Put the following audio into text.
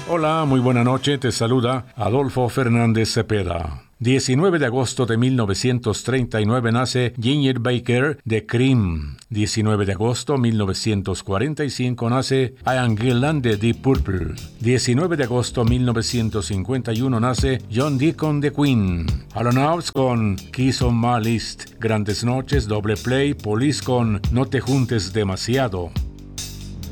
Hola, muy buena noche, te saluda Adolfo Fernández Cepeda. 19 de agosto de 1939 nace Ginger Baker de Cream. 19 de agosto 1945 nace Ian Gillan de Deep Purple. 19 de agosto 1951 nace John Deacon de Queen. Hall & Oates con Keys on My List. Grandes noches, Doble Play, Police con No te juntes demasiado.